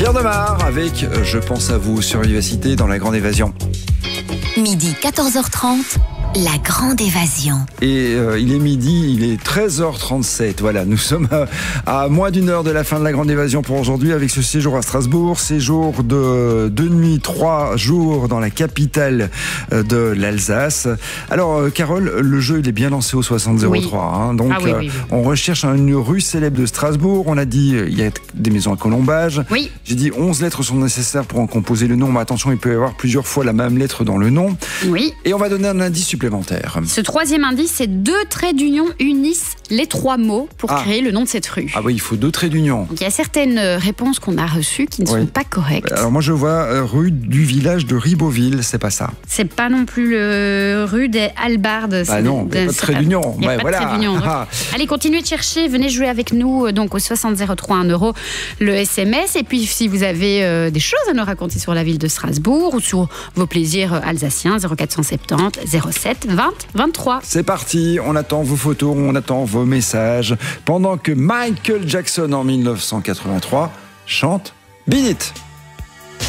Pierre Demar avec Je pense à vous sur Vivacité dans La Grande Évasion. Midi 14h30, La Grande Évasion. Et il est midi, il est 13h37. Voilà, nous sommes à moins d'une heure de la fin de La Grande Évasion pour aujourd'hui avec ce séjour à Strasbourg. Séjour de 2 nuits, 3 jours dans la capitale de l'Alsace. Alors, Carole, le jeu, il est bien lancé au 6003. Oui. Hein, donc, oui. on recherche une rue célèbre de Strasbourg. On a dit, il y a des maisons à colombage. Oui. J'ai dit 11 lettres sont nécessaires pour en composer le nom. Mais attention, il peut y avoir plusieurs fois la même lettre dans le nom. Oui. Et on va donner un indice supplémentaire. Ce troisième indice, c'est 2 traits d'union unissent les 3 mots pour créer le nom de cette rue. Ah oui, il faut 2 traits d'union. Donc, il y a certaines réponses qu'on a reçues qui ne sont pas correctes. Alors moi je vois rue du village de Ribeauville, c'est pas ça. C'est pas non plus le rue des Halbardes. Ah non, il n'y a pas de trait d'union. Il n'y a pas de trait d'union. Allez, continuez de chercher, venez jouer avec nous donc au 6003 1 euro le SMS. Et puis si vous avez des choses à nous raconter sur la ville de Strasbourg ou sur vos plaisirs alsaciens, 0470 07 20 23. C'est parti, on attend vos photos, on attend vos messages. Pendant que Michael Jackson en 1983 chante Beat It.